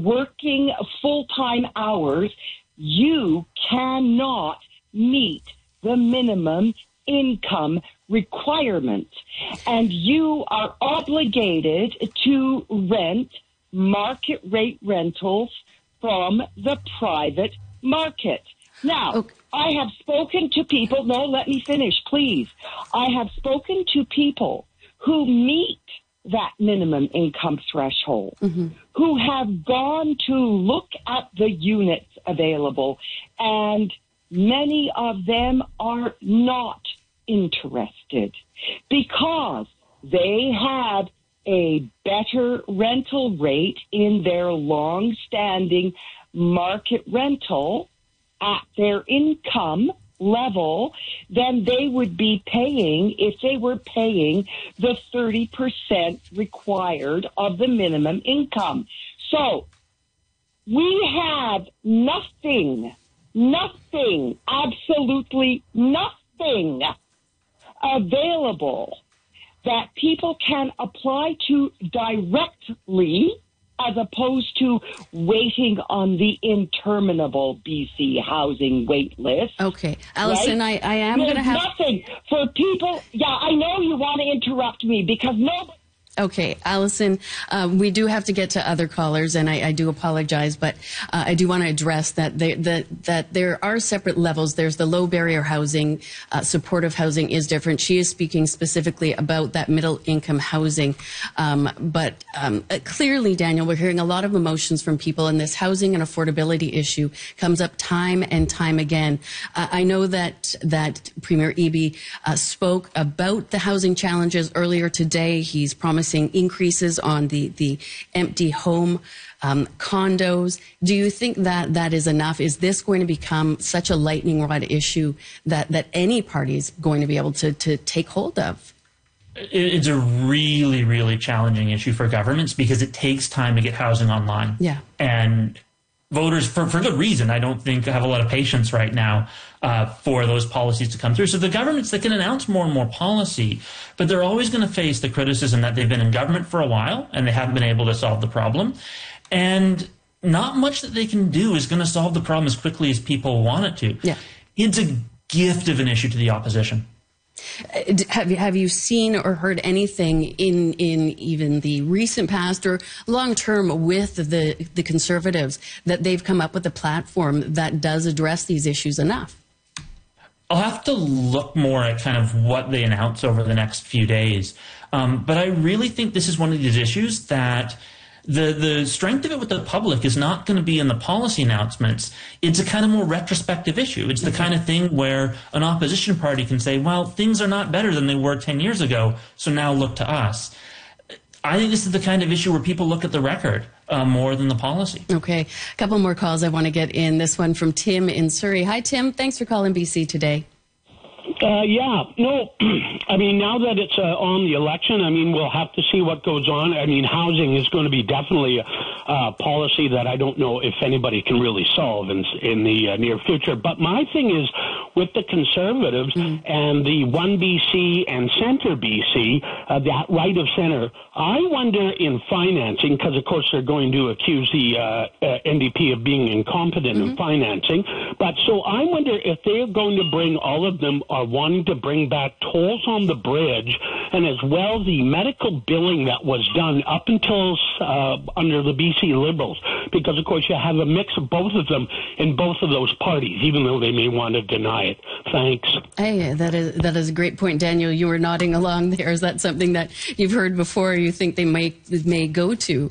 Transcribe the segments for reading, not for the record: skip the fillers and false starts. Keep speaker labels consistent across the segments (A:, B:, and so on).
A: working full-time hours, you cannot meet the minimum income requirement. And you are obligated to rent market rate rentals from the private market. Now,
B: okay.
A: I have spoken to people, no, let me finish, please. I have spoken to people who meet that minimum income threshold, who have gone to look at the units available, and many of them are not interested because they have a better rental rate in their long-standing market rental at their income level than they would be paying if they were paying the 30% required of the minimum income. So we have nothing, absolutely nothing available that people can apply to directly as opposed to waiting on the interminable BC housing wait list.
B: Okay. Allison,
A: right?
B: I am going to have...
A: nothing for people... Yeah, I know you want to interrupt me because nobody...
B: Okay, Allison, we do have to get to other callers, and I do apologize, but I do want to address that there are separate levels. There's the low barrier housing, supportive housing is different. She is speaking specifically about that middle income housing. But clearly, Daniel, we're hearing a lot of emotions from people, and this housing and affordability issue comes up time and time again. I know that Premier Eby spoke about the housing challenges earlier today. He's promising increases on the empty home condos. Do you think that is enough? Is this going to become such a lightning rod issue that any party is going to be able to take hold of?
C: It's a really, really challenging issue for governments because it takes time to get housing online.
B: Yeah.
C: And voters, for good reason, I don't think have a lot of patience right now for those policies to come through. So the governments that can announce more and more policy, but they're always going to face the criticism that they've been in government for a while and they haven't been able to solve the problem. And not much that they can do is going to solve the problem as quickly as people want it to.
B: Yeah.
C: It's a gift of an issue to the opposition.
B: Have you seen or heard anything in even the recent past or long term with the Conservatives that they've come up with a platform that does address these issues enough?
C: I'll have to look more at kind of what they announce over the next few days. But I really think this is one of these issues that the strength of it with the public is not going to be in the policy announcements. It's a kind of more retrospective issue. It's the kind of thing where an opposition party can say, well, things are not better than they were 10 years ago, so now look to us. I think this is the kind of issue where people look at the record more than the policy.
B: Okay. A couple more calls I want to get in. This one from Tim in Surrey. Hi, Tim. Thanks for calling BC today.
D: Yeah, no, I mean, now that it's on the election, I mean, we'll have to see what goes on. I mean, housing is going to be definitely a policy that I don't know if anybody can really solve in the near future. But my thing is, with the Conservatives and the One BC and Centre BC, that right of centre, I wonder in financing, because of course they're going to accuse the NDP of being incompetent in financing, but so I wonder if they're going to bring all of them are wanting to bring back tolls on the bridge and as well the medical billing that was done up until under the BC Liberals, because of course you have a mix of both of them in both of those parties, even though they may want to deny it. Thanks.
B: Hey, that is a great point, Daniel. You were nodding along there. Is that something that you've heard before? Or you think they may go to?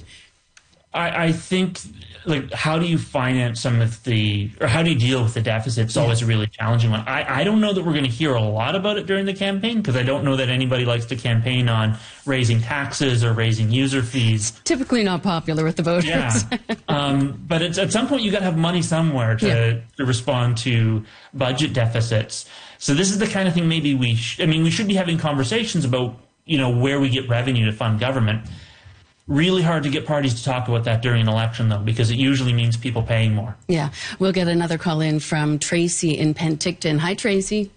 C: I think, like, how do you finance some of the, or how do you deal with the deficit? It's always a really challenging one. I don't know that we're going to hear a lot about it during the campaign, because I don't know that anybody likes to campaign on raising taxes or raising user fees.
B: Typically not popular with the voters.
C: Yeah. But at some point you got to have money somewhere to respond to budget deficits. So this is the kind of thing maybe we should be having conversations about, where we get revenue to fund government. Really hard to get parties to talk about that during an election, though, because it usually means people paying more.
B: Yeah. We'll get another call in from Tracy in Penticton. Hi, Tracy.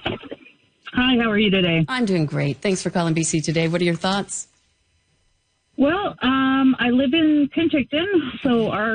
E: Hi, how are you today?
B: I'm doing great. Thanks for calling BC today. What are your thoughts?
E: Well, I live in Penticton, so our